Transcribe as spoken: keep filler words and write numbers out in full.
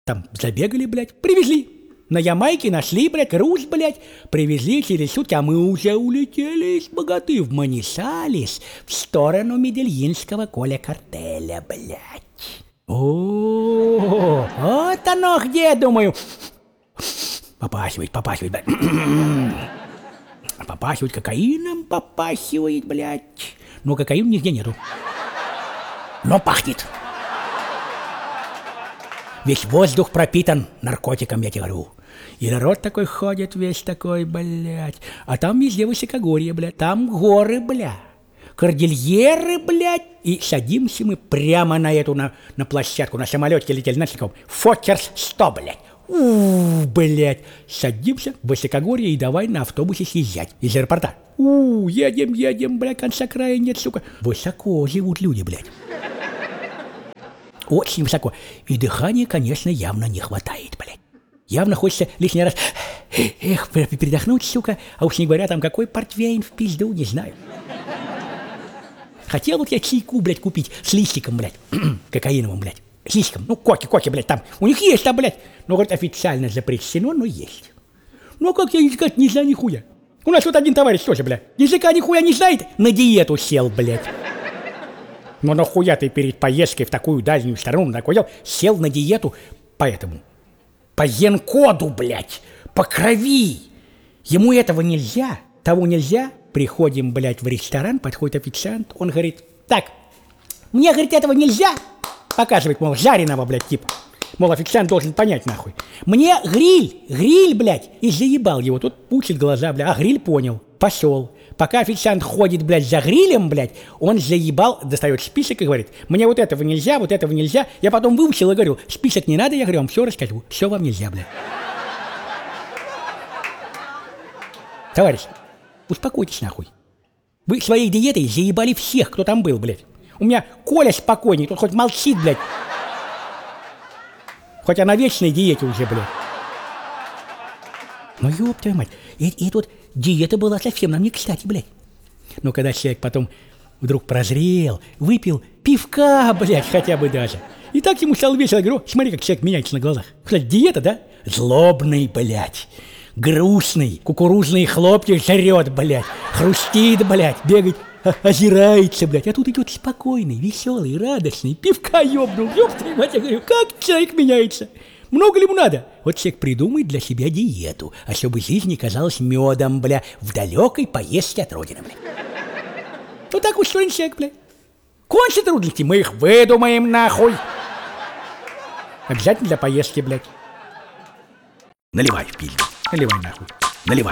Там забегали, блядь, привезли. На Ямайке нашли, блядь, груз, блядь, привезли через сутки, а мы уже улетели из Богаты в Манисалес в сторону медельинского коля-картеля, блядь. О, вот оно где, думаю. Попахивает, попахивает, блядь. Попахивает кокаином, попахивает, блядь. Но кокаина нигде нету. Но пахнет. Весь воздух пропитан наркотиком, я тебе говорю. И народ такой ходит весь такой, блядь. А там везде высокогорье, блядь. Там горы, блядь. Кордильеры, блядь. И садимся мы прямо на эту, на, на площадку. На самолете летели, знаете, каком? Фоккерс сто, блядь. У, блядь. Садимся в высокогорье и давай на автобусе съезжать из аэропорта. У, едем, едем, блядь, конца края нет, сука. Высоко живут люди, блядь. Очень высоко. И дыхания, конечно, явно не хватает, блядь. Явно хочется лишний раз, эх, передохнуть, сука. А уж не говоря, там какой портвейн в пизду, не знаю. Хотел вот я чайку, блядь, купить с листиком, блядь, кокаиновым, блядь. С листиком, ну, коки, коки, блядь, там. У них есть там, блядь. Ну, говорит, официально запрещено, но есть. Ну, как я сказать, не знаю нихуя. У нас вот один товарищ тоже, блядь, языка нихуя не знает, на диету сел, блядь. Но нахуя ты перед поездкой в такую дальнюю страну такой сел на диету поэтому? По ген-коду, блядь, по крови. Ему этого нельзя, того нельзя. Приходим, блядь, в ресторан, подходит официант, он говорит, так, мне, говорит, этого нельзя. Показывает, мол, жареного, блядь, типа. Мол, официант должен понять, нахуй. Мне гриль, гриль, блядь, и заебал его. Тут пучит глаза, блядь, а гриль понял, пошел. Пока официант ходит, блядь, за грилем, блядь, он заебал, достает список и говорит, мне вот этого нельзя, вот этого нельзя. Я потом выучил и говорю, список не надо, я говорю, вам все расскажу, все вам нельзя, блядь. Товарищ, успокойтесь, нахуй. Вы своей диетой заебали всех, кто там был, блядь. У меня Коля спокойней, тут хоть молчит, блядь. Хоть я на вечной диете уже, блядь. Ну, ёб твою мать. И, и тут диета была совсем нам не кстати, блядь. Но когда человек потом вдруг прозрел, выпил пивка, блядь, хотя бы даже. И так ему стало весело. Я говорю, смотри, как человек меняется на глазах. Кстати, диета, да? Злобный, блядь. Грустный. Кукурузные хлопья жрет, блядь. Хрустит, блядь. Бегает, озирается, блядь. А тут идет спокойный, веселый, радостный. Пивка ёбнул. Ёб твою мать, я говорю, как человек меняется? Много ли ему надо? Вот человек придумает для себя диету, а чтобы жизнь не казалась медом, бля, в далекой поездке от родины, бля. Ну так устроен человек, бля. Кончат трудности, мы их выдумаем, нахуй. Обязательно для поездки, блядь. Наливай в пизду, наливай, нахуй.